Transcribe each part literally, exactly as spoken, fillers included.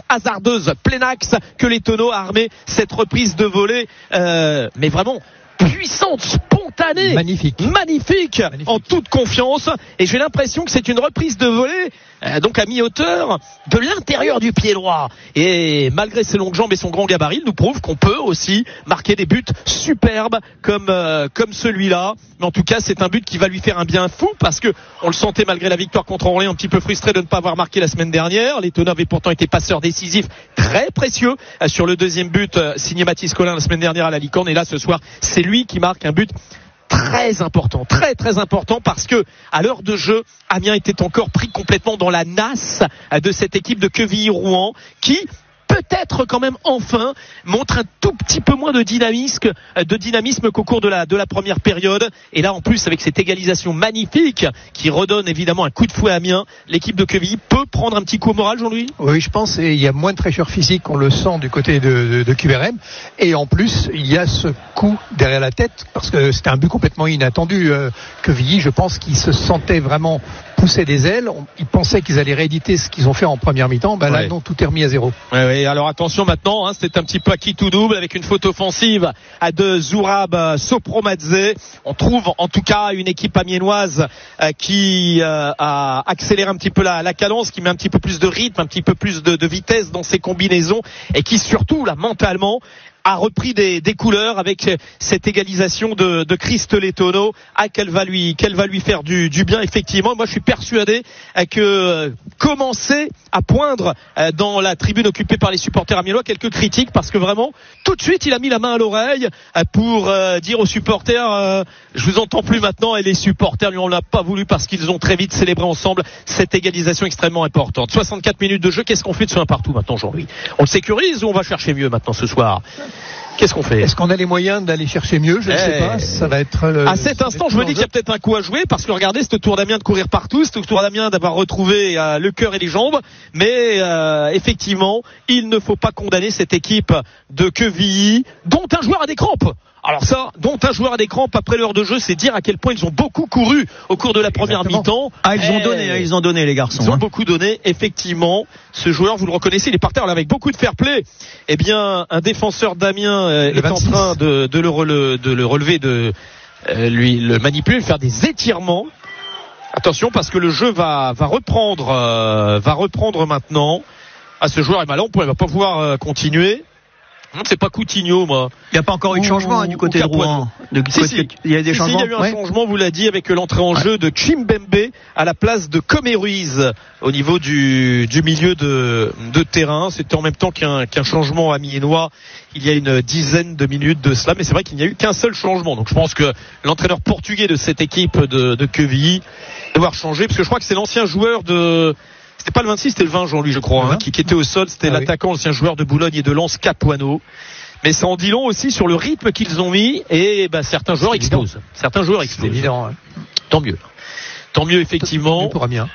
hasardeuse, plein axe, que les tonneaux a armé cette reprise de volée, euh, mais vraiment puissante, spontanée, magnifique. magnifique, magnifique, en toute confiance. Et j'ai l'impression que c'est une reprise de volée, euh, donc à mi-hauteur, de l'intérieur du pied droit. Et malgré ses longues jambes et son grand gabarit, il nous prouve qu'on peut aussi marquer des buts superbes comme euh, comme celui-là. Mais en tout cas, c'est un but qui va lui faire un bien fou, parce que on le sentait malgré la victoire contre Orléans, un petit peu frustré de ne pas avoir marqué la semaine dernière. Les Tonneaux avaient pourtant été passeurs décisifs très précieux euh, sur le deuxième but euh, signé Mathis Collin la semaine dernière à la Licorne. Et là, ce soir, c'est lui qui marque un but très important, très très important, parce que à l'heure de jeu, Amiens était encore pris complètement dans la nasse de cette équipe de Quevilly-Rouen qui peut-être quand même enfin montre un tout petit peu moins de dynamisme, de dynamisme qu'au cours de la de la première période. Et là en plus, avec cette égalisation magnifique qui redonne évidemment un coup de fouet à Amiens, l'équipe de Quevilly peut prendre un petit coup au moral, Jean-Louis. Oui, je pense, et il y a moins de fraîcheur physique, on le sent du côté de, de, de Q V R M, et en plus il y a ce coup derrière la tête, parce que c'était un but complètement inattendu. euh, Quevilly, je pense qu'ils se sentaient vraiment pousser des ailes, ils pensaient qu'ils allaient rééditer ce qu'ils ont fait en première mi-temps. Ben là ouais. non, tout est remis à zéro. Ouais, ouais. Alors attention maintenant, hein, c'est un petit peu à qui tout double avec une faute offensive à de Zourab Sopromadze. On trouve en tout cas une équipe amiénoise euh, qui euh, a accéléré un petit peu la, la cadence, qui met un petit peu plus de rythme, un petit peu plus de, de vitesse dans ses combinaisons, et qui surtout là mentalement a repris des, des couleurs avec cette égalisation de, de Christ Les Tonneaux. Ah, qu'elle va lui, qu'elle va lui faire du, du bien, effectivement. Moi, je suis persuadé que euh, commencer à poindre euh, dans la tribune occupée par les supporters amiénois quelques critiques, parce que vraiment, tout de suite, il a mis la main à l'oreille euh, pour euh, dire aux supporters euh, je vous entends plus maintenant, et les supporters lui en ont pas voulu, parce qu'ils ont très vite célébré ensemble cette égalisation extrêmement importante. soixante-quatre minutes de jeu, qu'est-ce qu'on fait de ce un partout maintenant, Jean-Louis? On le sécurise ou on va chercher mieux maintenant ce soir? Qu'est-ce qu'on fait? Est-ce qu'on a les moyens d'aller chercher mieux? Je ne hey. sais pas. Ça va être. Le, à cet instant, je me dis qu'il y a peut-être un coup à jouer, parce que regardez, ce tour d'Amiens de courir partout, ce tour d'Amiens d'avoir retrouvé euh, le cœur et les jambes. Mais euh, effectivement, il ne faut pas condamner cette équipe de Quevilly, dont un joueur a des crampes. Alors ça, dont un joueur a des crampes après l'heure de jeu, c'est dire à quel point ils ont beaucoup couru au cours de la première Exactement. mi-temps. Ah, ils et ont donné, hein, ils ont donné les garçons. Ils ont hein. beaucoup donné, effectivement. Ce joueur, vous le reconnaissez, il est par terre là, avec beaucoup de fair play. Eh bien, un défenseur d'Amiens euh, est vingt-six. en train de, de, le, rele, de le relever, de euh, lui le manipuler, de faire des étirements. Attention, parce que le jeu va, va reprendre, euh, va reprendre maintenant. Ah, ce joueur est malin, il va pas pouvoir euh, continuer. Non, c'est pas Coutinho, moi. Il n'y a pas encore eu de changement hein, du côté de Rouen. De, si, côté, si. Il y a des si, changements. si, il y a eu un ouais. changement, vous l'a dit, avec l'entrée en ouais. jeu de Chimbembe à la place de Comé Ruiz au niveau du, du milieu de, de terrain. C'était en même temps qu'un, qu'un changement amiénois il y a une dizaine de minutes de cela, mais c'est vrai qu'il n'y a eu qu'un seul changement. Donc je pense que l'entraîneur portugais de cette équipe de, de Quevilly va devoir changer, parce que je crois que c'est l'ancien joueur de... C'était pas le vingt-six, c'était le vingt, Jean-Louis, je crois, hein, qui, qui était au sol. C'était ah, l'attaquant, oui. L'ancien joueur de Boulogne et de Lens, Capuano. Mais ça en dit long aussi sur le rythme qu'ils ont mis, et bah, certains joueurs explosent. Certains joueurs explosent. C'est évident. Hein. Tant mieux. Tant mieux, effectivement. Tant mieux pour Amiens.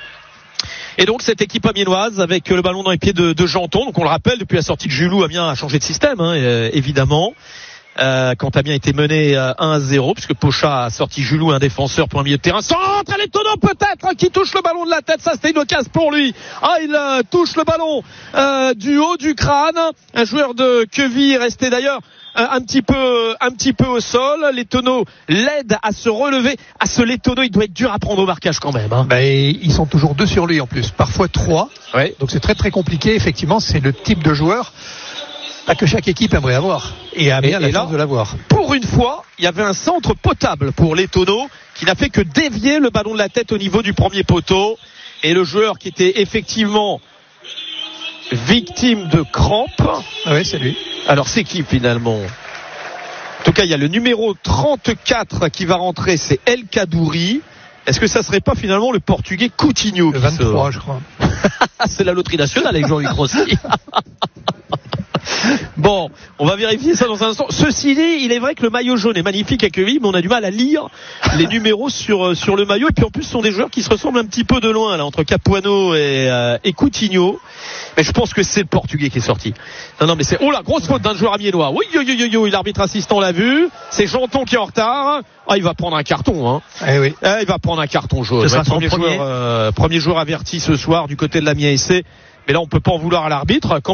Et donc cette équipe amiénoise avec le ballon dans les pieds de, de Janton. Donc on le rappelle, depuis la sortie de Julou, Amiens a changé de système, hein, euh, évidemment. Euh, quand Amiens était mené euh, un à zéro, puisque Pocha a sorti Julou, un défenseur pour un milieu de terrain. Centre, elle est étonnant peut-être, hein, qui touche le ballon de la tête. Ça, c'était une occasion pour lui. Ah, il euh, touche le ballon euh, du haut du crâne. Un joueur de Quevilly resté d'ailleurs un, un petit peu, un petit peu au sol. Les Tonneaux l'aident à se relever. À ce Les Tonneaux, il doit être dur à prendre au marquage quand même. Hein. Bah, ils sont toujours deux sur lui en plus, parfois trois. Ouais. Donc c'est très très compliqué. Effectivement, c'est le type de joueur que chaque équipe aimerait avoir. Et Amiens a la chance de l'avoir. Pour une fois, il y avait un centre potable pour Les Tonneaux qui n'a fait que dévier le ballon de la tête au niveau du premier poteau. Et le joueur qui était effectivement victime de crampes. Oui, c'est lui. Alors c'est qui finalement ? En tout cas, il y a le numéro trente-quatre qui va rentrer, c'est El Kadouri. Est-ce que ça serait pas finalement le portugais Coutinho ? Le vingt-trois, je crois. C'est la loterie nationale avec Jean-Luc Rossi. Bon, on va vérifier ça dans un instant. Ceci dit, il est vrai que le maillot jaune est magnifique à Quevilly, mais on a du mal à lire les numéros sur sur le maillot. Et puis en plus, ce sont des joueurs qui se ressemblent un petit peu de loin là, entre Capuano et, euh, et Coutinho. Mais je pense que c'est le Portugais qui est sorti. Non, non, mais c'est oh la grosse faute d'un joueur amiénois. Oui, yo, yo, yo, yo, l'arbitre assistant l'a vu. C'est Janton qui est en retard. Ah, il va prendre un carton, hein. Eh oui. Eh, il va prendre un carton jaune. Ce sera son premier, premier. Joueur, euh, premier joueur averti ce soir du côté de l'Amiens S C. Mais là, on peut pas en vouloir à l'arbitre. Quand